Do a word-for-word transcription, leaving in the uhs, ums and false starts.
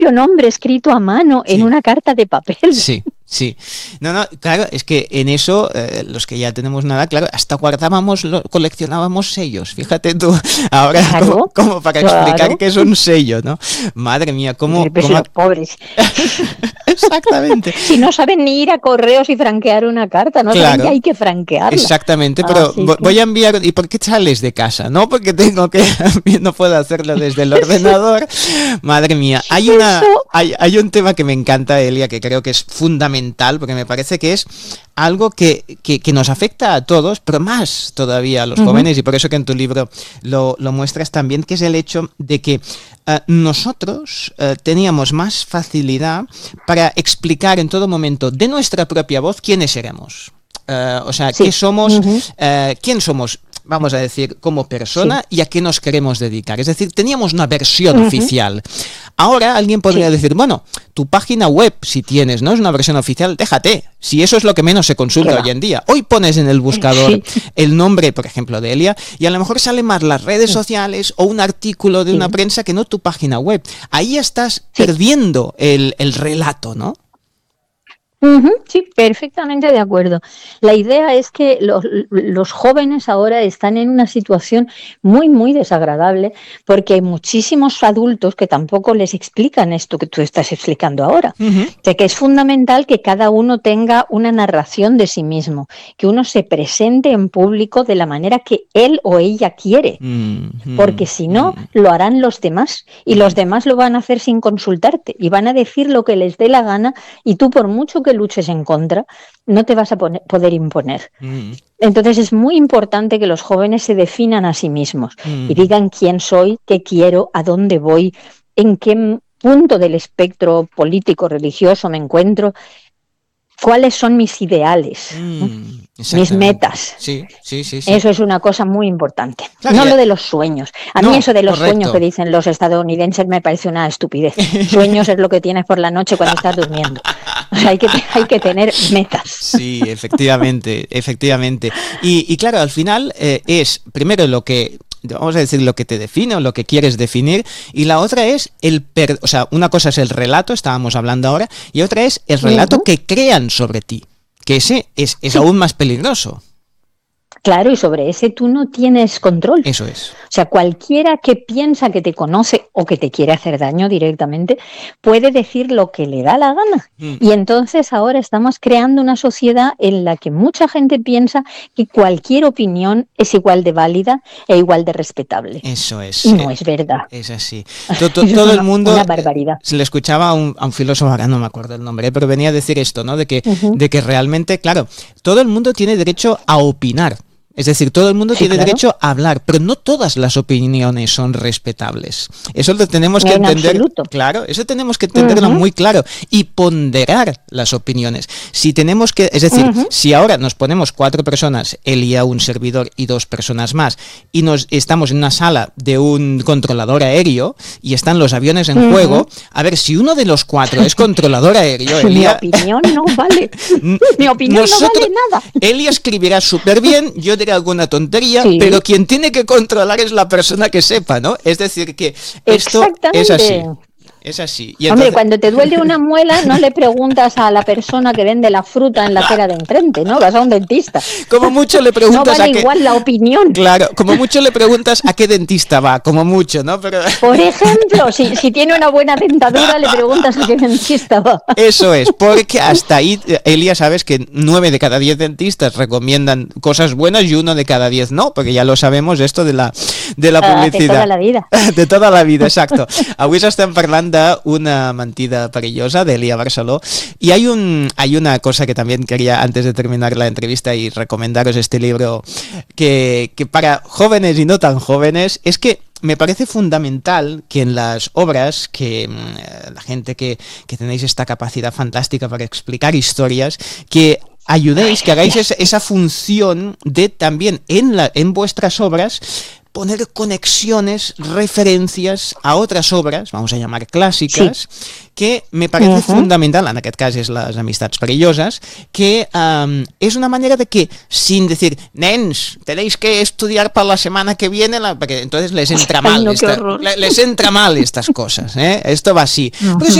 propio nombre escrito a mano en Sí. una carta de papel. Sí, sí. No, no, claro, es que en eso, eh, los que ya tenemos nada, claro, hasta guardábamos, lo, coleccionábamos sellos. Fíjate tú, ahora como, Claro, como para explicar claro. qué es un sello, ¿no? Madre mía, cómo... Pero, pero cómo... los pobres. Exactamente. Si no saben ni ir a correos y franquear una carta, no saben que Claro. hay que franquearla. Exactamente, pero Así vo- que- voy a enviar. ¿Y por qué sales de casa? No, porque tengo que. No puedo hacerlo desde el ordenador. Madre mía. Hay una. Eso. Hay, hay un tema que me encanta, Elia, que creo que es fundamental, porque me parece que es algo que, que, que nos afecta a todos, pero más todavía a los Ujú. jóvenes, y por eso que en tu libro lo, lo muestras también, que es el hecho de que eh, nosotros eh, teníamos más facilidad para explicar en todo momento de nuestra propia voz quiénes éramos. Eh, o sea, Sí. qué somos, Ujú. eh, quién somos, vamos a decir, como persona y a qué nos queremos dedicar. Es decir, teníamos una versión Ujú. oficial. Ahora alguien podría Sí. decir, bueno, tu página web, si tienes, ¿no? Es una versión oficial, déjate. Si eso es lo que menos se consulta ¿Qué va? hoy en día. Hoy pones en el buscador Sí. el nombre, por ejemplo, de Elia, y a lo mejor sale más las redes sociales o un artículo de Sí. una prensa que no tu página web. Ahí ya estás Sí. perdiendo el, el relato, ¿no? Ujú, sí, perfectamente de acuerdo. La idea es que los, los jóvenes ahora están en una situación muy, muy desagradable porque hay muchísimos adultos que tampoco les explican esto que tú estás explicando ahora. Ujú. O sea, que es fundamental que cada uno tenga una narración de sí mismo, que uno se presente en público de la manera que él o ella quiere. Mm, Porque mm, si no, mm. lo harán los demás y los demás lo van a hacer sin consultarte y van a decir lo que les dé la gana y tú por mucho que luches en contra, no te vas a poner- poder imponer. Mm, Entonces es muy importante que los jóvenes se definan a sí mismos y mm. digan quién soy, qué quiero, a dónde voy, en qué m- punto del espectro político, religioso me encuentro, cuáles son mis ideales, ¿no? Mm, Mis exactamente. metas. Sí, sí, sí, sí. Eso es una cosa muy importante. Claro, No ya- lo de los sueños. A No, mí eso de los correcto. sueños que dicen los estadounidenses me parece una estupidez. Sueños es lo que tienes por la noche cuando estás durmiendo. O sea, hay que, hay que tener metas. Sí, efectivamente, efectivamente. Y, y claro, al final eh, es primero lo que, vamos a decir, lo que te define o lo que quieres definir, y la otra es el, per, o sea, una cosa es el relato, estábamos hablando ahora, y otra es el relato Ujú. que crean sobre ti, que ese es, es Sí. aún más peligroso. Claro, y sobre ese tú no tienes control. Eso es. O sea, cualquiera que piensa que te conoce o que te quiere hacer daño directamente puede decir lo que le da la gana. Mm. Y entonces ahora estamos creando una sociedad en la que mucha gente piensa que cualquier opinión es igual de válida e igual de respetable. Eso es. Y no eh, es verdad. Es así. To- to- Eso es todo el una- mundo una barbaridad. se le escuchaba a un, a un filósofo, ahora no me acuerdo el nombre, pero venía a decir esto, ¿no? De que, Ujú. de que realmente, claro, todo el mundo tiene derecho a opinar. Es decir, todo el mundo Sí, tiene claro. derecho a hablar, pero no todas las opiniones son respetables. Eso lo tenemos que En entender. absoluto. Claro, eso tenemos que entenderlo Ujú. muy claro y ponderar las opiniones. Si tenemos que, es decir, Ujú. si ahora nos ponemos cuatro personas, él y a un servidor y dos personas más, y nos estamos en una sala de un controlador aéreo y están los aviones en Ujú. juego, a ver, si uno de los cuatro es controlador aéreo, Mi Elia, opinión no vale. N- Mi opinión nosotros- no vale nada. Elia escribirá súper bien, yo diré alguna tontería, Sí. pero quien tiene que controlar es la persona que sepa, ¿no? Es decir, que esto es así. Exactamente. Es así. Y Hombre, entonces- cuando te duele una muela, no le preguntas a la persona que vende la fruta en la acera de enfrente, ¿no? Vas a un dentista. como mucho le No preguntas vale a qué... igual la opinión. Claro, como mucho le preguntas a qué dentista va, como mucho, ¿no? Pero Por ejemplo, si, si tiene una buena dentadura, le preguntas a qué dentista va. eso es, porque hasta ahí, Elia, sabes que nueve de cada diez dentistas recomiendan cosas buenas y uno de cada diez no, porque ya lo sabemos esto de la, de la Ah, de publicidad. toda la vida. De toda la vida, exacto. Avui estem parlant d'una mentida perillosa d'Elia Barceló y hay un hay una cosa que también quería antes de terminar la entrevista y recomendaros este libro que, que para jóvenes y no tan jóvenes es que me parece fundamental que en las obras, que mm, la gente que, que tenéis esta capacidad fantástica para explicar historias, que ayudéis, que hagáis esa, esa función de también en, la, en vuestras obras poner conexiones, referencias a otras obras, vamos a llamar clàssiques, sí. que me parece uh-huh. fundamental, en aquest cas és les amistats perilloses, que um, és una manera de que, sin decir, nens, tenéis que estudiar para la semana que viene, la... porque entonces les entra mal, Ay, no, esta, les entra mal estas cosas, ¿eh? Esto va así. Uh-huh. Pero